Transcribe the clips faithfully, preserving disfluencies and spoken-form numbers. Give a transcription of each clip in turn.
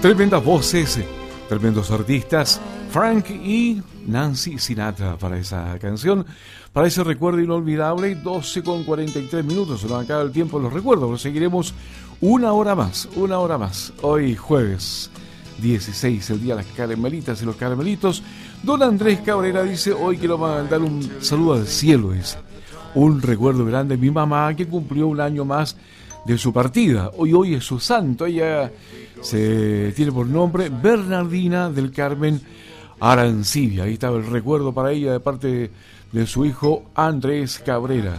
Tremendas voces, tremendos artistas, Frank y Nancy Sinatra para esa canción, para ese recuerdo inolvidable. Doce con cuarenta y tres minutos, se nos acaba el tiempo de los recuerdos, lo seguiremos una hora más, una hora más. Hoy jueves dieciséis, el día de las caramelitas y los caramelitos. Don Andrés Cabrera dice, hoy quiero mandar un saludo al cielo, dice. Un recuerdo grande de mi mamá que cumplió un año más de su partida. Hoy hoy es su santo. Ella se tiene por nombre Bernardina del Carmen Arancibia. Ahí estaba el recuerdo para ella de parte de su hijo Andrés Cabrera.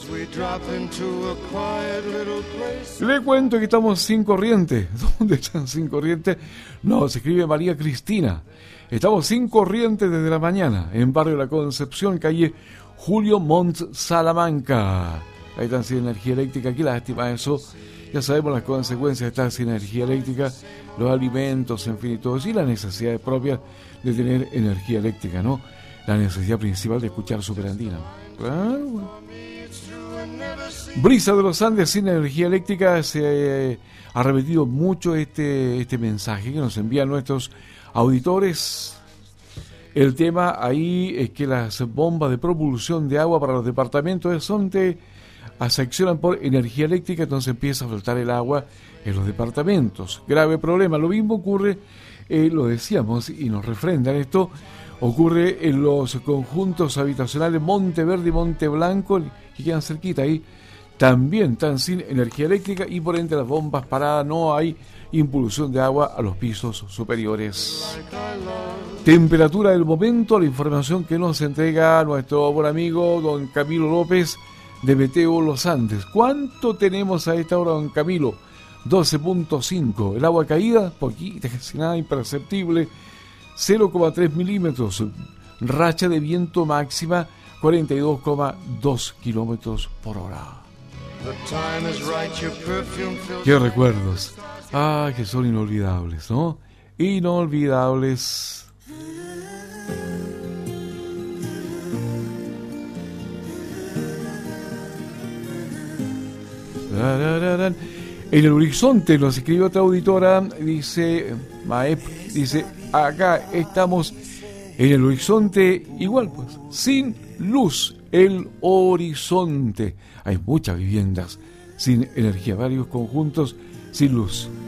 Le cuento que estamos sin corriente. ¿Dónde están sin corriente? No, se escribe María Cristina. Estamos sin corriente desde la mañana en Barrio La Concepción, calle Julio Montt, Salamanca. Ahí están sin energía eléctrica. Qué lástima eso. Ya sabemos las consecuencias de estar sin energía eléctrica, los alimentos, en fin, y todo eso, y las necesidades propias de tener energía eléctrica, ¿no? La necesidad principal de escuchar Superandina. Claro. Brisa de los Andes sin energía eléctrica. Se eh, ha repetido mucho este, este mensaje que nos envían nuestros auditores. El tema ahí es que las bombas de propulsión de agua para los departamentos son de se accionan por energía eléctrica, entonces empieza a faltar el agua en los departamentos. Grave problema. Lo mismo ocurre, eh, lo decíamos y nos refrendan esto, ocurre en los conjuntos habitacionales Monteverde y Monteblanco, que quedan cerquita ahí, también están sin energía eléctrica y por ende las bombas paradas, no hay impulsión de agua a los pisos superiores. Temperatura del momento, la información que nos entrega nuestro buen amigo don Camilo López de Meteo Los Andes. ¿Cuánto tenemos a esta hora, don Camilo? doce punto cinco. El agua caída, poquita, casi nada, imperceptible, cero coma tres milímetros. Racha de viento máxima cuarenta y dos coma dos kilómetros por hora. Qué recuerdos. Ah, que son inolvidables, ¿no? Inolvidables. En el horizonte nos escribe otra auditora, dice Maep, dice, acá estamos en el horizonte, igual pues, sin luz, el horizonte. Hay muchas viviendas sin energía, varios conjuntos sin luz.